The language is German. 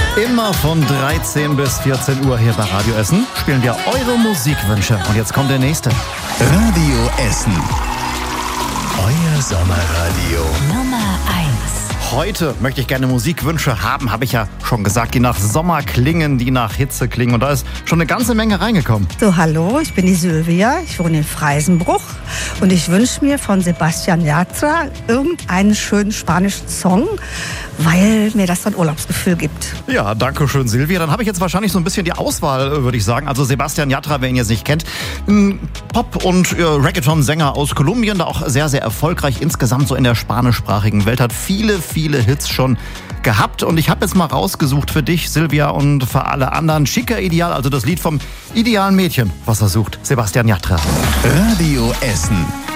Immer von 13 bis 14 Uhr hier bei Radio Essen spielen wir eure Musikwünsche. Und jetzt kommt der nächste. Radio Essen. Euer Sommerradio. Nummer 1. Heute möchte ich gerne Musikwünsche haben, habe ich ja schon gesagt, die nach Sommer klingen, die nach Hitze klingen. Und da ist schon eine ganze Menge reingekommen. So, hallo, ich bin die Sylvia, ich wohne in Freisenbruch und ich wünsche mir von Sebastian Yatra irgendeinen schönen spanischen Song, weil mir das dann Urlaubsgefühl gibt. Ja, danke schön, Silvia. Dann habe ich jetzt wahrscheinlich so ein bisschen die Auswahl, würde ich sagen. Also Sebastian Yatra, wer ihn jetzt nicht kennt, ein Pop- und Reggaeton-Sänger aus Kolumbien, der auch sehr, sehr erfolgreich insgesamt so in der spanischsprachigen Welt hat. Viele Hits schon gehabt. Und ich habe jetzt mal rausgesucht für dich, Silvia, und für alle anderen. Chica Ideal, also das Lied vom idealen Mädchen, was er sucht. Sebastian Yatra. Radio Essen.